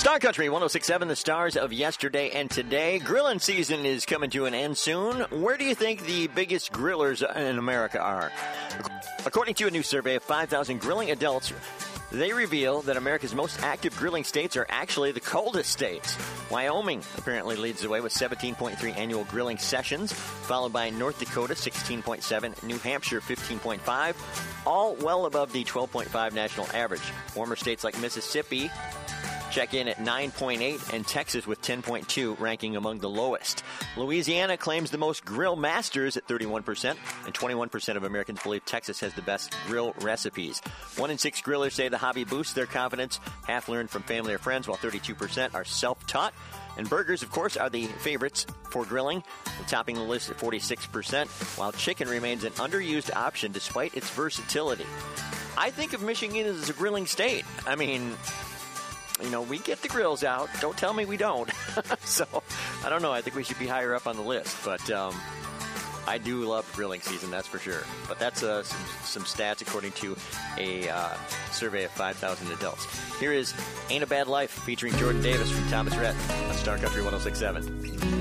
Star Country 106.7, the stars of yesterday and today. Grilling season is coming to an end soon. Where do you think the biggest grillers in America are? According to a new survey of 5,000 grilling adults, they reveal that America's most active grilling states are actually the coldest states. Wyoming apparently leads the way with 17.3 annual grilling sessions, followed by North Dakota, 16.7, New Hampshire, 15.5, all well above the 12.5 national average. Warmer states like Mississippi check in at 9.8, and Texas with 10.2, ranking among the lowest. Louisiana claims the most grill masters at 31%, and 21% of Americans believe Texas has the best grill recipes. 1 in 6 grillers say the hobby boosts their confidence, half learned from family or friends, while 32% are self-taught. And burgers, of course, are the favorites for grilling, topping the list at 46%, while chicken remains an underused option despite its versatility. I think of Michigan as a grilling state. I mean, you know, we get the grills out. Don't tell me we don't. So, I don't know. I think we should be higher up on the list. But I do love grilling season, that's for sure. But that's some stats according to a survey of 5,000 adults. Here is Ain't a Bad Life featuring Jordan Davis from Thomas Rhett on Star Country 106.7.